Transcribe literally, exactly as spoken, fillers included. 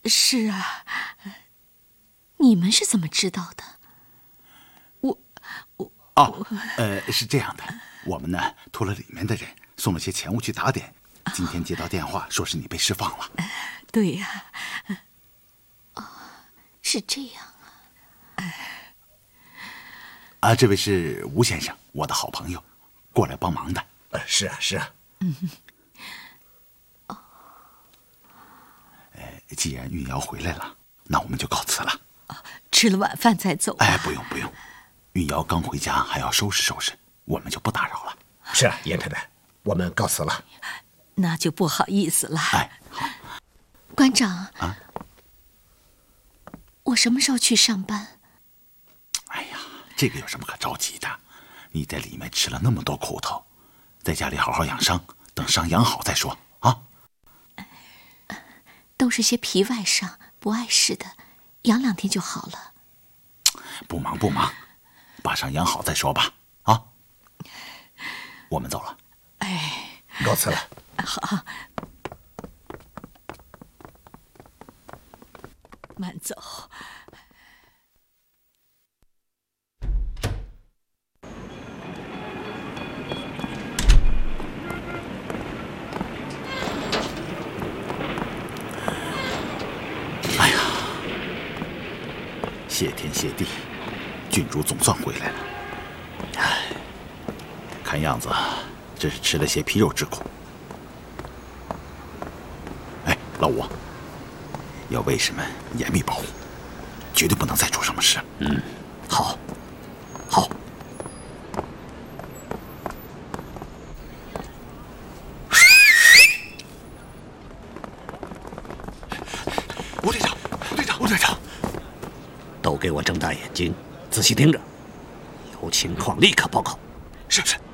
是啊，你们是怎么知道的？我我哦，呃，是这样的，我们呢托了里面的人送了些钱物去打点，今天接到电话说是你被释放了。 呃、对呀、啊，哦，是这样啊。 啊，这位是吴先生，我的好朋友，过来帮忙的。 呃，是啊，是啊。 嗯。 哦。呃，既然运瑶回来了，那我们就告辞了。 哦，吃了晚饭再走。 哎，不用不用，运瑶刚回家还要收拾收拾，我们就不打扰了。 是啊，严太太，我们告辞了。 那就不好意思了。 哎，好。 馆长啊， 我什么时候去上班？ 哎呀，这个有什么可着急的？你在里面吃了那么多苦头，在家里好好养伤，等伤养好再说啊。 都是些皮外伤，不碍事的，养两天就好了。 不忙不忙，把伤养好再说吧。啊，我们走了。 哎， 告辞了。 好，慢走。 哎呀，谢天谢地，郡主总算回来了。哎，看样子这是吃了些皮肉之苦。哎，老吴，要为什么严密保护，绝对不能再出什么事。 嗯，好，好。 吴队长，吴队长，吴队长， 都给我睁大眼睛，仔细盯着，有情况立刻报告。 是是。